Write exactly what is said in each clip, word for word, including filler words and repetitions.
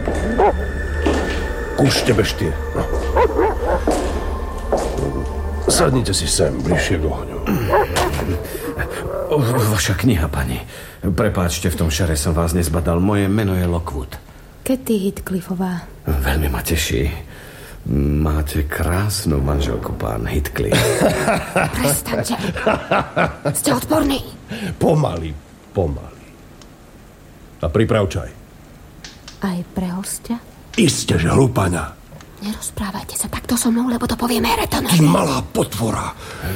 Kúšte beštie. No. Sadnite si sem, bližšie k ohňu. Vaša kniha, pani. Prepáčte, v tom šare som vás nezbadal. Moje meno je Lockwood. Katy Heathcliffová. Veľmi ma teší. Máte krásnu manželku, pán Heathcliff. Prestaňte. Ste odporní. Pomaly, pomaly. A priprav čaj. Aj pre hostia? Isté, že hlúpaňa. Nerozprávajte sa takto so mnou, lebo to povieme Haretonovi. Ty malá potvora.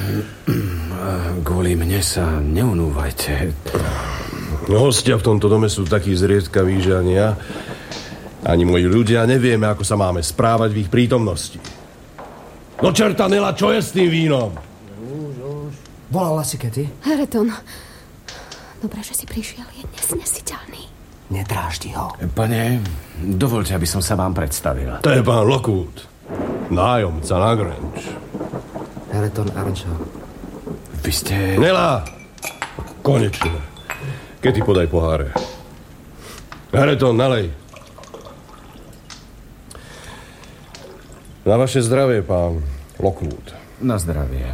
Kvôli mne sa neunúvajte. Hostia v tomto dome sú takí zriedkaví, že ani ja, ani moji ľudia nevieme, ako sa máme správať v ich prítomnosti. No čerta, Nela, čo je s tým vínom? Už, už. Volala si Katy? Hareton, dobre, že si prišiel, je nesnesiteľný. Nedráždi ho. Pane, dovoľte, aby som sa vám predstavil. To je pán Lockwood, nájomca na Grange. Hareton Arnshaw. Vy ste... Nela, konečne. Katy, podaj poháre. Hareton, nalej. Na vaše zdravie, pán Lockwood. Na zdravie.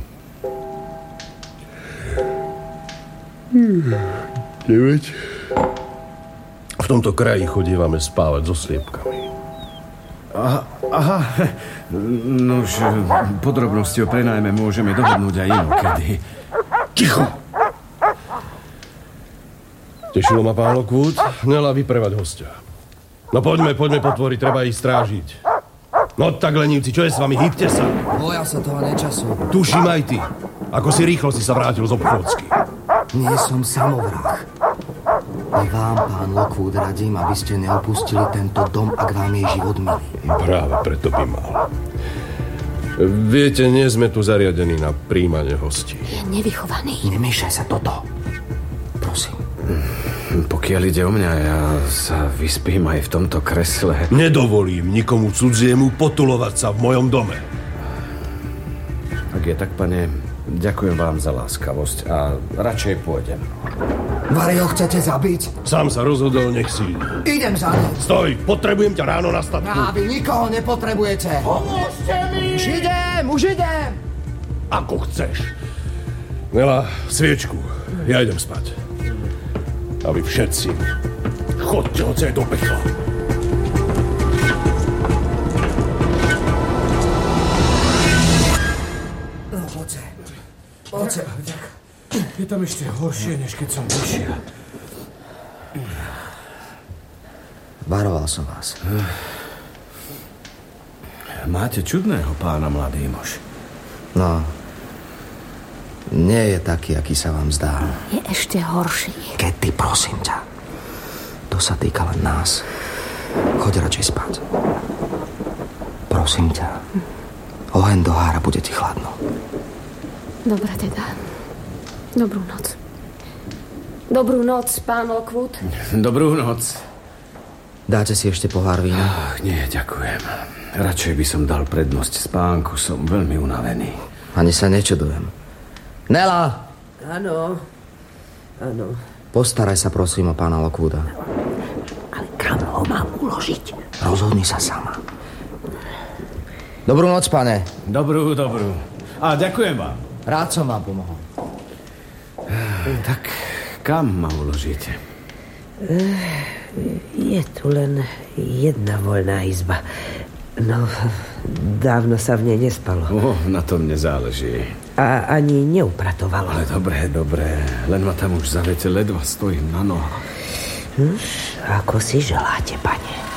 deväť. V tomto kraji chodívame spávať so sliepkami. Aha, aha. Nož, podrobnosti o prenajme môžeme dohodnúť aj inokedy. Ticho! Tešilo ma, pán Lockwood. Nela vyprevať hostia. No poďme, poďme potvoriť, treba ich strážiť. No tak, lenivci, čo je s vami? Hýbte sa. Boja sa toho nečasu. Tuším aj ty. Ako si rýchlo si sa vrátil z obchôdzky. Nie som samovrah. Aj vám, pán Lockwood, radím, aby ste neopustili tento dom, ak vám je život milý. Práve preto by mal. Viete, nie sme tu zariadení na príjmanie hostí. Je nevychovaný. Nemiešaj sa toto. Prosím. Pokiaľ ide o mňa, ja sa vyspím aj v tomto kresle. Nedovolím nikomu cudziemu potulovať sa v mojom dome. Ak je tak, pane, ďakujem vám za láskavosť a radšej pôjdem. Vary ho chcete zabiť? Sám sa rozhodol, nech si ide. Idem za ním. Stoj, potrebujem ťa ráno na statku. A vy nikoho nepotrebujete. Pomôžte mi! Už idem, už idem. Ako chceš. Nela, sviečku. Ja idem spať. A vy všetci chodte odsej do pekla. No, poďte. Poďte. Je tam ešte horšie, než keď som prišiel. Varoval som vás. Máte čudného pána, mladý muž. No, nie je taký, aký sa vám zdá. Je ešte horší. Katy, prosím ťa. To sa týka len nás. Choď radšej spať. Prosím ťa. Oheň do hára, bude ti chladno. Dobre teda. Dobrú noc. Dobrú noc, pán Lockwood. Dobrú noc. Dáte si ešte pohár vína? Ach, nie, ďakujem. Radšej by som dal prednosť spánku, som veľmi unavený. Ani sa nečudujem. Nela! Áno, áno. Postaraj sa prosím o pána Lockwooda. Ale kam ho mám uložiť? Rozhodni sa sama. Dobrú noc, pane. Dobrú, dobrú. A ďakujem vám. Rád som vám pomohol. Tak kam ma uložíte? Je tu len jedna voľná izba. No, dávno sa v nej nespalo. Oh, na tom nezáleží. A ani neupratovalo. Ale dobré, dobré. Len ma tam už zavete, ledva stojím na nohách. Hm, ako si želáte, pane.